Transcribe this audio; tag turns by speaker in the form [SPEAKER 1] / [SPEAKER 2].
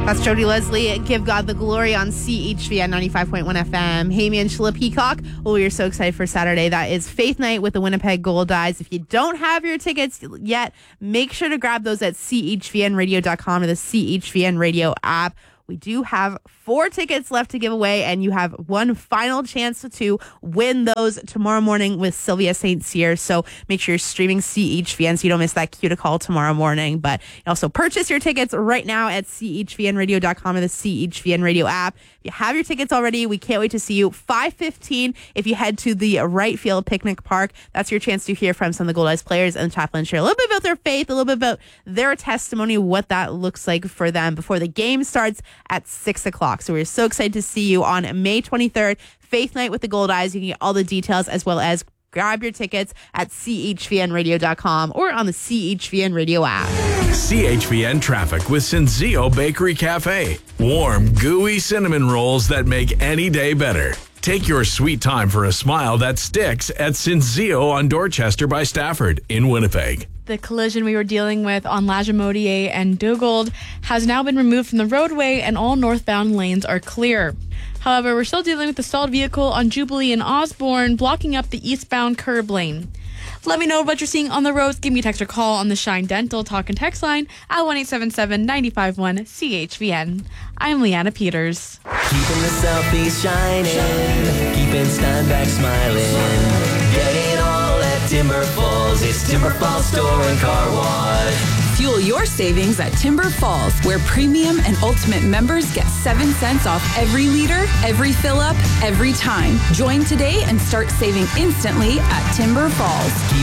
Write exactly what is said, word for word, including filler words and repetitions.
[SPEAKER 1] That's Jody Leslie. Give God the glory on C H V N ninety-five point one F M. Hey, me and Sheila Peacock. Oh, we're so excited for Saturday. That is Faith Night with the Winnipeg Gold Eyes. If you don't have your tickets yet, make sure to grab those at C H V N radio dot com or the C H V N radio app. We do have four tickets left to give away, and you have one final chance to win those tomorrow morning with Sylvia Saint Cyr. So make sure you're streaming C H V N so you don't miss that cue to call tomorrow morning. But also purchase your tickets right now at C H V N radio dot com or the C H V N radio app. If you have your tickets already, we can't wait to see you. five fifteen if you head to the Right Field Picnic Park. That's your chance to hear from some of the Gold Eyes players and chaplain, share a little bit about their faith, a little bit about their testimony, what that looks like for them before the game starts at six o'clock. So we're so excited to see you on May twenty-third, Faith Night with the Gold Eyes. You can get all the details as well as grab your tickets at C H V N radio dot com or on the C H V N radio app.
[SPEAKER 2] C H V N traffic with Senzio Bakery Cafe. Warm, gooey cinnamon rolls that make any day better. Take your sweet time for a smile that sticks at Senzio on Dorchester by Stafford in Winnipeg.
[SPEAKER 3] The collision we were dealing with on Lagimodier and Dugald has now been removed from the roadway and all northbound lanes are clear. However, we're still dealing with the stalled vehicle on Jubilee and Osborne, blocking up the eastbound curb lane. Let me know what you're seeing on the roads. Give me a text or call on the Shine Dental Talk and Text line at one eight seven seven, nine five one, C H V N. I'm Leanna Peters.
[SPEAKER 4] Keeping the Southeast shining, keeping Steinbach smiling. Get it all at Timber Falls. It's Timber Falls Store and Car Wash.
[SPEAKER 5] Fuel your savings at Timber Falls, where premium and ultimate members get seven cents off every liter, every fill up, every time. Join today and start saving instantly at Timber Falls.